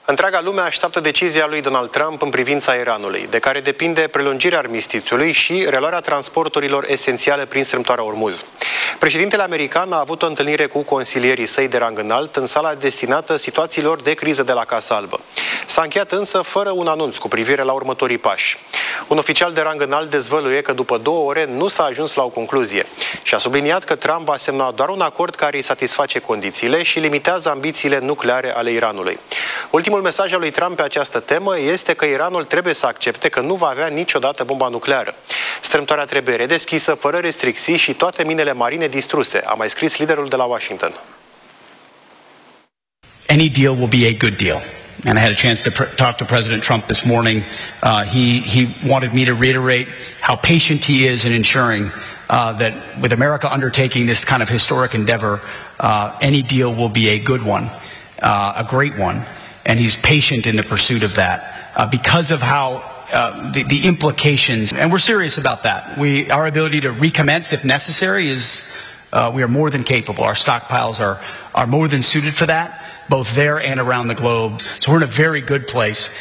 Întreaga lume așteaptă decizia lui Donald Trump în privința Iranului, de care depinde prelungirea armistițiului și reluarea transporturilor esențiale prin strâmtoarea Ormuz. Președintele american a avut o întâlnire cu consilierii săi de rang înalt în sala destinată situațiilor de criză de la Casa Albă. S-a încheiat însă fără un anunț cu privire la următorii pași. Un oficial de rang înalt dezvăluie că după 2 ore nu s-a ajuns la o concluzie și a subliniat că Trump va semna doar un acord care îi satisface condițiile și limitează ambițiile nucleare ale Iranului. Ultimul mesaj al lui Trump pe această temă este că Iranul trebuie să accepte că nu va avea niciodată bomba nucleară. Strâmtoarea trebuie redeschisă, fără restricții și toate minele marine distruse, a mai scris liderul de la Washington. Any deal will be a good deal. And I had a chance to talk to President Trump this morning. He wanted me to reiterate how patient he is in ensuring that with America undertaking this kind of historic endeavor, any deal will be a good one, a great one. And he's patient in the pursuit of that because of how the implications, and we're serious about that. Our ability to recommence if necessary is, we are more than capable. Our stockpiles are more than suited for that, both there and around the globe. So we're in a very good place.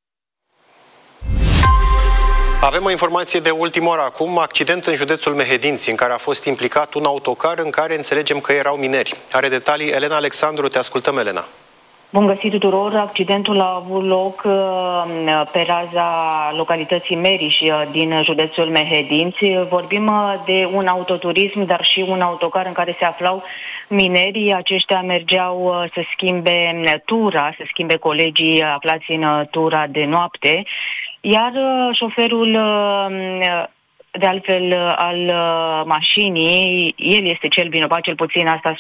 Avem o informație de ultimă oră acum, accident în județul Mehedinți, în care a fost implicat un autocar în care înțelegem că erau mineri. Are detalii Elena Alexandru, te ascultăm, Elena. Bun găsit tuturor! Accidentul a avut loc pe raza localității Meriș din județul Mehedinți. Vorbim de un autoturism, dar și un autocar în care se aflau minerii. Aceștia mergeau să schimbe tura, să schimbe colegii aflați în tura de noapte, iar șoferul de altfel al mașinii, el este cel vinovat, cel puțin asta